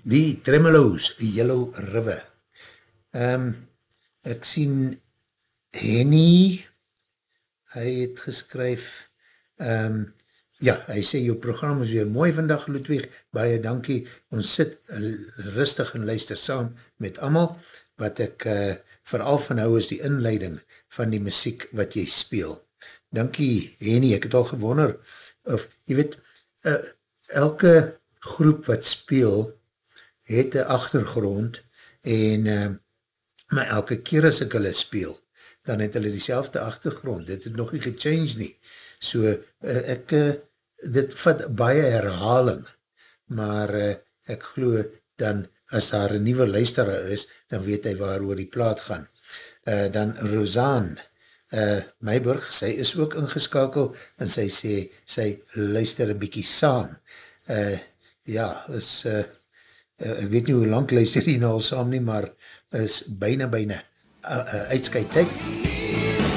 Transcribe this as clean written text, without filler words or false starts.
Die Tremeloos, Yellow River. Ek sien Henny, hy het geskryf, ja, hy sê, jou program is weer mooi vandag, Ludwig, baie dankie, ons sit rustig en luister saam met amal, wat ek vooral van hou is die inleiding van die muziek wat jy speel. Dankie, Henny, ek het al gewonder, of, jy weet, elke groep wat speel, het een achtergrond, en, maar elke keer as ek hulle speel, dan het hulle diezelfde achtergrond, dit het nog nie gechange nie, so dit vat baie herhaling, maar ek glo dan, as daar een nieuwe luisteraar is, dan weet hy waar oor die plaat gaan. Dan Rosanne Meiburg, sy is ook ingeskakel, en sy sê, sy luister een bykie saam. Ja, is, ek weet nie hoe lang luister die nou al saam nie, maar is byna, uitskui tyd.